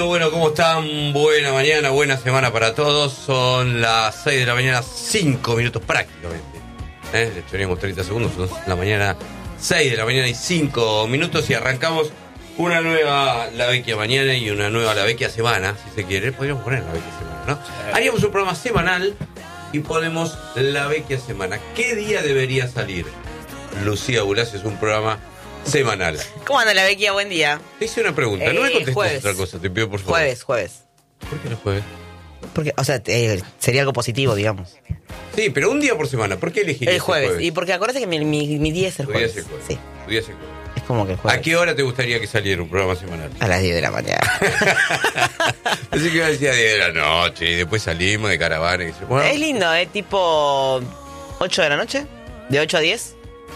Bueno, ¿cómo están? Buena mañana, buena semana para todos. Son las 6 de la mañana, 5 minutos prácticamente. Les teníamos 30 segundos, son la mañana, 6 de la mañana y 5 minutos. Y arrancamos una nueva La Vecchia Mañana y una nueva La Vecchia Semana, si se quiere. Podríamos poner La Vecchia Semana, ¿no? Haríamos un programa semanal y ponemos La Vecchia Semana. ¿Qué día debería salir? Lucía Bulacio, es un programa semanal. ¿Cómo anda La Vecchia? Buen día. Te hice una pregunta, no me contestes jueves. otra cosa, te pido por favor. Jueves. ¿Por qué no jueves? Porque, o sea, sería algo positivo, digamos. Sí, pero un día por semana, ¿por qué elegirías El jueves. Y porque acuérdate que mi día es el jueves. Sí. Tu día es el jueves. Es como que el jueves. ¿A qué hora te gustaría que saliera un programa semanal? A las 10 de la mañana. Así que iba a decir 10 de la noche y después salimos de caravana y dice, bueno, Es lindo, tipo 8 de la noche, de 8 a 10.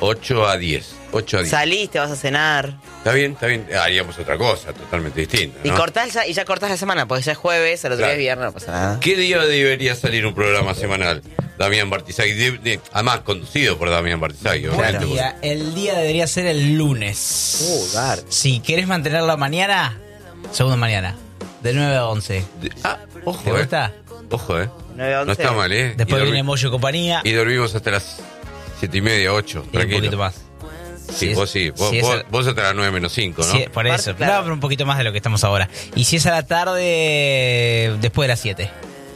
8 a 10. Salís, te vas a cenar. Está bien. Haríamos otra cosa totalmente distinta, ¿no? Y ya cortás la semana, porque ya es jueves, el otro día es viernes, no pasa nada. ¿Qué día debería salir un programa semanal? Damián Bartizaghi, además conducido por Damián Bartizaghi. Claro. El día debería ser el lunes. Gar. Si querés mantenerla mañana, segunda mañana, de 9 a 11. Ojo, ¿Te gusta? Ojo, 9 a 11. No está mal, Después viene Moyo y compañía. Y dormimos hasta las 7:30, 8, Y un tranquilo. poquito más. Sí, vos sí. Vos hasta las 9 menos 5, ¿no? Sí, por eso. Claro. No, pero un poquito más de lo que estamos ahora. Y si es a la tarde, después de las 7.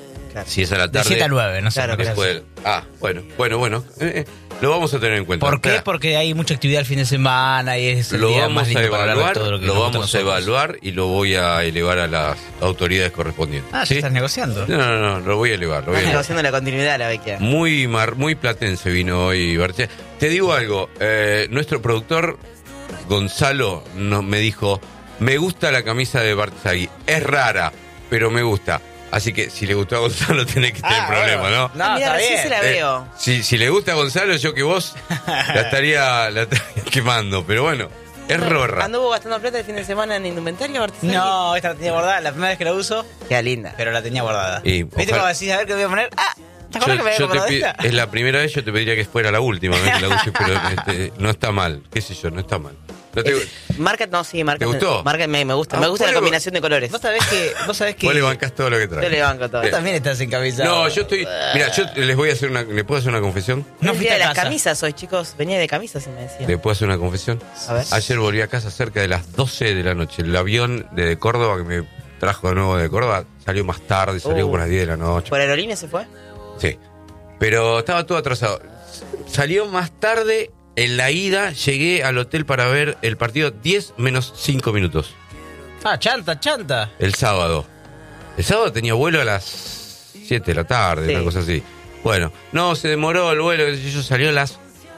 Si es a la De tarde. 7 a 9, no sé. Claro, lo que sea. Después bueno. Lo vamos a tener en cuenta. ¿Por qué? Espera, Porque hay mucha actividad el fin de semana y es el lo día vamos más a lindo para hablar de evaluar, todo lo que lo nos gusta vamos a nosotros. evaluar y lo voy a elevar a las autoridades correspondientes. Ah, ya ¿Sí? estás negociando. No, lo voy a elevar. Estás negociando la continuidad, La Vecchia. Muy platense vino hoy Bartizaghi. Te digo algo, nuestro productor Gonzalo me dijo, me gusta la camisa de Bartizaghi, es rara, pero me gusta. Así que si le gustó a Gonzalo tenés que tener problema, ¿no? No, mira, está recién bien. se la veo. Si le gusta a Gonzalo, yo que vos la estaría quemando, pero bueno, es rorra. ¿Anduvo gastando plata el fin de semana en indumentaria, Bartizaghi? No, esta la tenía guardada. La primera vez que la uso, Queda linda. pero la tenía guardada. Y ¿Viste ojalá- cómo decís? A ver qué voy a poner. ¿Te acuerdas que me había comprado esta? es la primera vez, yo te pediría que fuera la última vez que la uses, pero no está mal, qué sé yo, no está mal. No te- Marca, no, sí, marca. ¿Te gustó? Marca me gusta. Ah, Me gusta la bueno. combinación de colores. Vos sabés que Vos le bancás todo lo que trae. Yo le banco todo. vos también estás encabezado. No, yo estoy. Mira, yo les voy a hacer una. ¿Le puedo hacer una confesión? No el fuiste día de a las casa. camisas hoy, chicos. Venía de camisas y me decían. ¿Le puedo hacer una confesión? A ver. Ayer volví a casa cerca de las 12 de la noche. El avión de Córdoba que me trajo de nuevo de Córdoba salió más tarde, salió como a las 10 de la noche. ¿Por aerolínea se fue? Sí. Pero estaba todo atrasado. Salió más tarde. En la ida llegué al hotel para ver el partido 10 menos 5 minutos. Chanta. El sábado. El sábado tenía vuelo a las 7 de la tarde, Sí. una cosa así. Bueno, no, se demoró el vuelo, qué sé yo, salió a las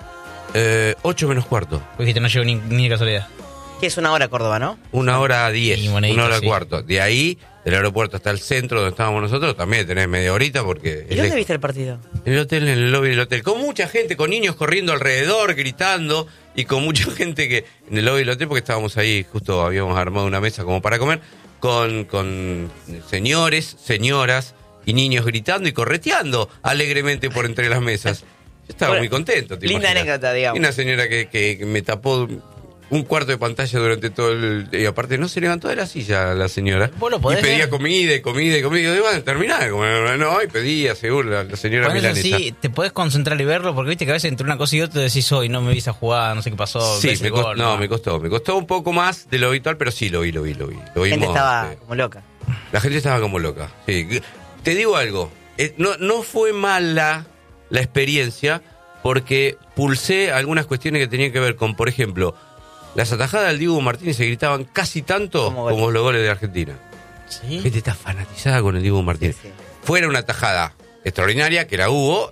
8 menos cuarto. Vos dijiste, no llego ni de casualidad. Que es una hora Córdoba, ¿no? 1:10, Y monedita, 1 hora sí. cuarto. De ahí, del aeropuerto hasta el centro donde estábamos nosotros, también tenés media horita porque... ¿Y dónde viste el partido? En el hotel, en el lobby del hotel. Con mucha gente, con niños corriendo alrededor, gritando, y con mucha gente que en el lobby del hotel, porque estábamos ahí, justo habíamos armado una mesa como para comer, con señores, señoras y niños gritando y correteando alegremente por entre las mesas. Yo estaba Bueno, muy contento. ¿te linda imaginas? anécdota, digamos. Y una señora que me tapó un cuarto de pantalla durante todo el... Y aparte no se levantó de la silla la señora. Vos lo podés y pedía ver. comida. Y digo, van a terminar de comer. No, y pedía, seguro, la señora Con eso milanesa. sí, te podés concentrar y verlo, porque viste que a veces entre una cosa y otra decís, hoy no me viste a jugar, no sé qué pasó. Sí, ves el gol, me costó un poco más de lo habitual, pero sí lo vi. Lo La gente vimos, estaba como loca. la gente estaba como loca. Sí. Te digo algo, no fue mala la experiencia porque pulsé algunas cuestiones que tenían que ver con, por ejemplo, las atajadas del Dibu Martínez se gritaban casi tanto como los goles de Argentina. La ¿Sí? gente está fanatizada con el Dibu Martínez. Sí, sí. Fuera una tajada extraordinaria, que la hubo,